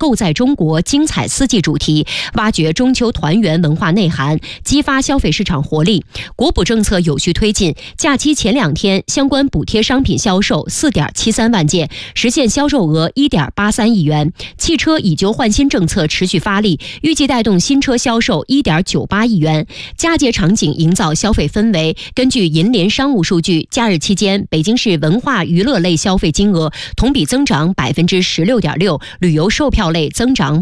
购在中国精彩四季主题，挖掘中秋团圆文化内涵，激发消费市场活力。国补政策有序推进，假期前2天相关补贴商品销售4.73万件，实现销售额1.83亿元。汽车以旧换新政策持续发力，预计带动新车销售1.98亿元。佳节场景营造消费氛围。根据银联商务数据，假日期间北京市文化娱乐类消费金额同比增长16.6%，旅游售票类增长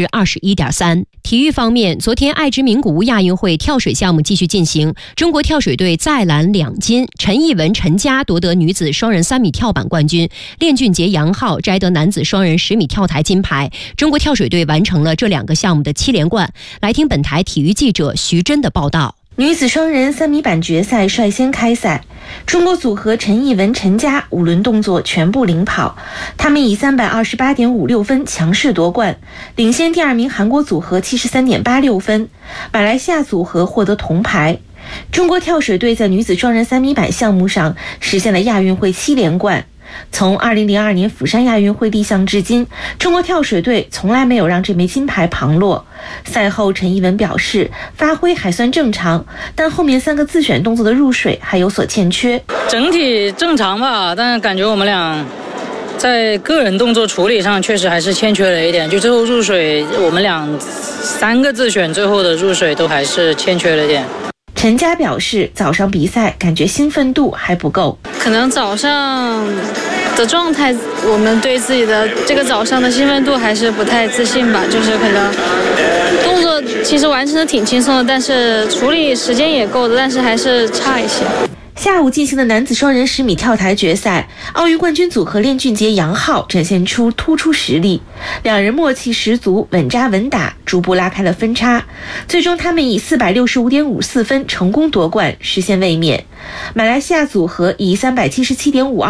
21.3%。体育方面，昨天爱之名古屋亚运会跳水项目继续进行，中国跳水队再揽2金，陈艺文、陈佳夺得女子双人3米跳板冠军，练俊杰、杨昊摘得男子双人10米跳台金牌。中国跳水队完成了这2个项目的7连冠。来听本台体育记者徐真的报道。 女子双人3米板决赛率先开赛，中国组合陈艺文、陈佳5轮动作全部领跑，他们以328.56分强势夺冠，领先第2名韩国组合73.86分，马来西亚组合获得铜牌。中国跳水队在女子双人3米板项目上实现了亚运会7连冠。从2002年釜山亚运会立项至今，中国跳水队从来没有让这枚金牌旁落。赛后陈艺文表示，发挥还算正常，但后面3个自选动作的入水还有所欠缺。 整体正常吧，但是感觉我们俩在个人动作处理上确实还是欠缺了一点，就最后入水，我们俩3个自选最后的入水都还是欠缺了一点。 陈佳表示，早上比赛感觉兴奋度还不够， 可能早上的状态，我们对自己的这个早上的兴奋度还是不太自信吧，就是可能动作其实完成的挺轻松的，但是处理时间也够的，但是还是差一些。 下午进行的男子双人10米跳台决赛，奥运冠军组合练俊杰、杨昊展现出突出实力，2人默契十足，稳扎稳打，逐步拉开了分差。最终他们以465.54分成功夺冠，实现卫冕。马来西亚组合以377.52